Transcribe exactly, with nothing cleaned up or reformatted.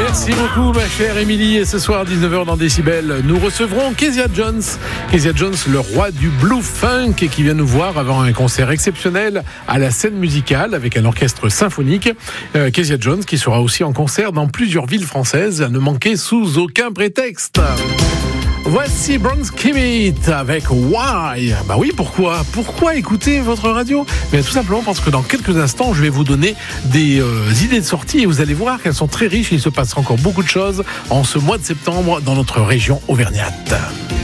Merci beaucoup ma chère Émilie. Et ce soir à dix-neuf heures dans Décibel, nous recevrons Kezia Jones. Kezia Jones, le roi du Blue Funk, et qui vient nous voir avant un concert exceptionnel à la scène musicale avec un orchestre symphonique. Euh, Kezia Jones qui sera aussi en concert dans plusieurs villes françaises, à ne manquer sous aucun prétexte. Voici Bronze Kimmit avec Why. Bah oui, pourquoi Pourquoi écouter votre radio? Mais tout simplement parce que dans quelques instants, je vais vous donner des euh, idées de sortie et vous allez voir qu'elles sont très riches. Il se passe encore beaucoup de choses en ce mois de septembre dans notre région auvergnate.